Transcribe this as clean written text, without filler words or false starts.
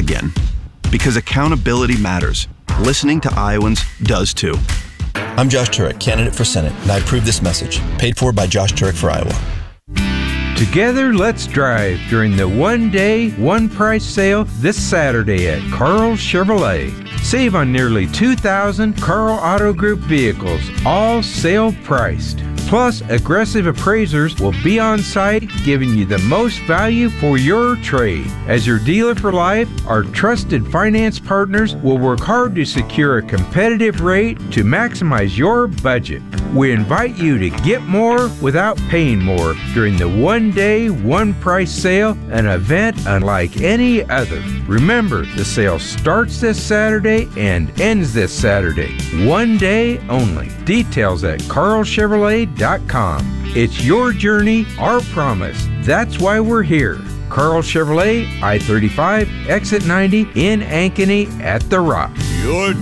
again. Because accountability matters. Listening to Iowans does too. I'm Josh Turek, candidate for Senate, and I approve this message. Paid for by Josh Turek for Iowa. Together, let's drive during the one-day, one-price sale this Saturday at Carl Chevrolet. Save on nearly 2,000 Carl Auto Group vehicles, all sale-priced. Plus, aggressive appraisers will be on site, giving you the most value for your trade. As your dealer for life, our trusted finance partners will work hard to secure a competitive rate to maximize your budget. We invite you to get more without paying more during the one-day, one-price sale, an event unlike any other. Remember, the sale starts this Saturday and ends this Saturday. One day only. Details at carlchevrolet.com. It's your journey, our promise. That's why we're here. Carl Chevrolet, I-35, exit 90 in Ankeny at The Rock. Your